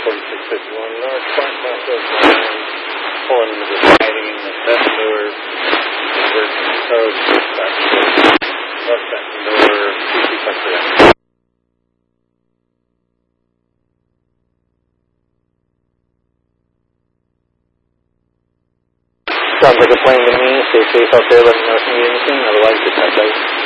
4651 north, flight process, pulling into the siding, the test door, conversion code, back to left second door, CC sector. Sounds like a plane to me. Stay safe out there. Let me know if you need anything. Otherwise, good night, guys.